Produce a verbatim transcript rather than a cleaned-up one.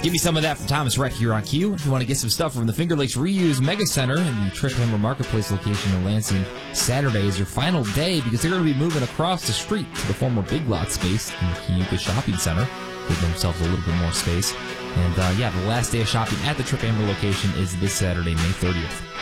Give me some of that from Thomas Rhett here on Q. If you want to get some stuff from the Finger Lakes Reuse Mega Center and the Trip Hammer Marketplace location in Lansing, Saturday is your final day because they're going to be moving across the street to the former Big Lot space in the Cayuga Shopping Center. Give themselves a little bit more space. And uh, yeah, the last day of shopping at the Trip Hammer location is this Saturday, May thirtieth.